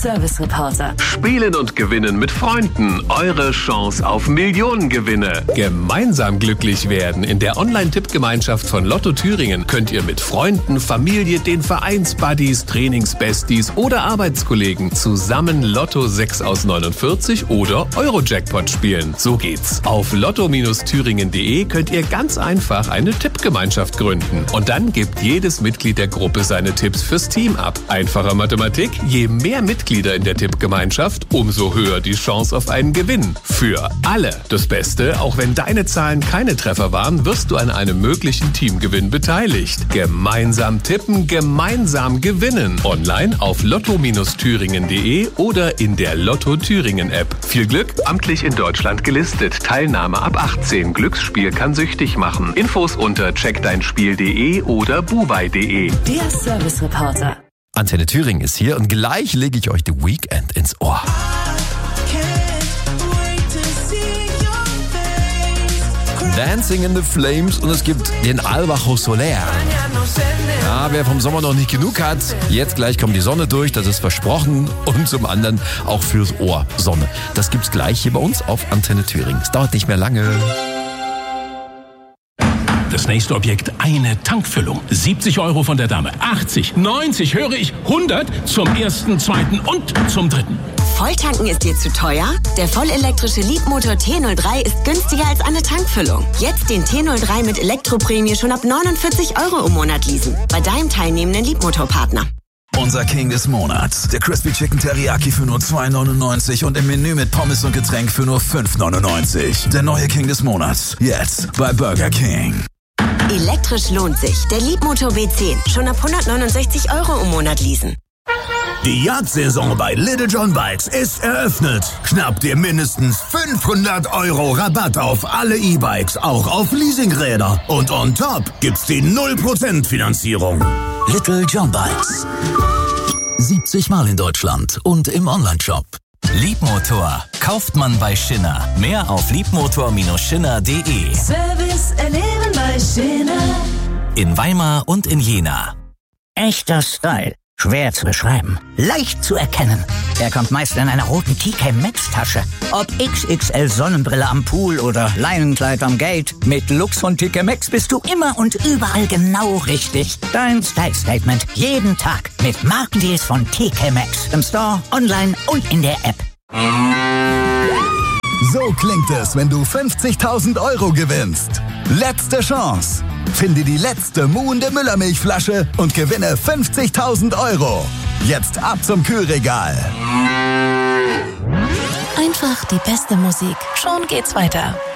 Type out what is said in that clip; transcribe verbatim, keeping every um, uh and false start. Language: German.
Service Reporter. Spielen und gewinnen mit Freunden. Eure Chance auf Millionengewinne. Gemeinsam glücklich werden. In der Online-Tippgemeinschaft von Lotto Thüringen könnt ihr mit Freunden, Familie, den Vereinsbuddies, Trainingsbesties oder Arbeitskollegen zusammen Lotto sechs aus neunundvierzig oder Euro-Jackpot spielen. So geht's. Auf lotto Bindestrich thüringen punkt de könnt ihr ganz einfach eine Tippgemeinschaft gründen. Und dann gibt jedes Mitglied der Gruppe seine Tipps fürs Team ab. Einfache Mathematik, je mehr Mitglieder in der Tippgemeinschaft, umso höher die Chance auf einen Gewinn. Für alle. Das Beste, auch wenn deine Zahlen keine Treffer waren, wirst du an einem möglichen Teamgewinn beteiligt. Gemeinsam tippen, gemeinsam gewinnen. Online auf lotto Bindestrich thüringen punkt de oder in der Lotto Thüringen App. Viel Glück, amtlich in Deutschland gelistet. Teilnahme ab achtzehn. Glücksspiel kann süchtig machen. Infos unter check dein spiel punkt de oder buwei punkt de. Der Service Reporter. Antenne Thüringen ist hier und gleich lege ich euch The Weeknd ins Ohr. Dancing in the Flames und es gibt den Albajo Soler. Ja, wer vom Sommer noch nicht genug hat, jetzt gleich kommt die Sonne durch, das ist versprochen. Und zum anderen auch fürs Ohr Sonne. Das gibt's gleich hier bei uns auf Antenne Thüringen. Es dauert nicht mehr lange. Das nächste Objekt, eine Tankfüllung. siebzig Euro von der Dame, achtzig, neunzig, höre ich, hundert zum ersten, zweiten und zum dritten. Volltanken ist dir zu teuer? Der vollelektrische Leapmotor T null drei ist günstiger als eine Tankfüllung. Jetzt den T null drei mit Elektroprämie schon ab neunundvierzig Euro im Monat leasen. Bei deinem teilnehmenden Leapmotor-Partner. Unser King des Monats. Der Crispy Chicken Teriyaki für nur zwei neunundneunzig und im Menü mit Pommes und Getränk für nur fünf neunundneunzig. Der neue King des Monats. Jetzt bei Burger King. Elektrisch lohnt sich. Der Leapmotor B zehn. Schon ab hundertneunundsechzig Euro im Monat leasen. Die Jagdsaison bei Little John Bikes ist eröffnet. Schnapp dir mindestens fünfhundert Euro Rabatt auf alle E-Bikes, auch auf Leasingräder. Und on top gibt's die null Prozent Finanzierung. Little John Bikes. siebzig Mal in Deutschland und im Onlineshop. Leapmotor kauft man bei Schinner. Mehr auf leapmotor Bindestrich schinner punkt de. Service erleben bei Schinner. In Weimar und in Jena. Echter Style. Schwer zu beschreiben. Leicht zu erkennen. Er kommt meist in einer roten T K Maxx Tasche. Ob X X L Sonnenbrille am Pool oder Leinenkleid am Gate. Mit Lux von T K Maxx bist du immer und überall genau richtig. Dein Style Statement jeden Tag mit Markendeals von T K Maxx. Im Store, online und in der App. So klingt es, wenn du fünfzigtausend Euro gewinnst. Letzte Chance. Finde die letzte muhende Müllermilchflasche und gewinne fünfzigtausend Euro. Jetzt ab zum Kühlregal. Einfach die beste Musik. Schon geht's weiter.